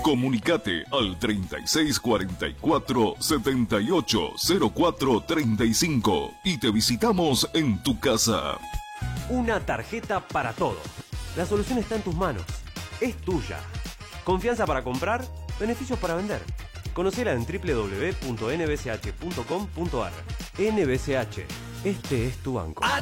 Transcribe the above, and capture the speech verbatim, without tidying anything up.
Comunicate al treinta y seis cuarenta y cuatro, setenta y ocho cero cuatro treinta y cinco y te visitamos en tu casa. Una tarjeta para todo. La solución está en tus manos. Es tuya. Confianza para comprar, beneficios para vender. Conocela en doble u doble u doble u punto n b c h punto com punto a r. N B C H. Este es tu banco.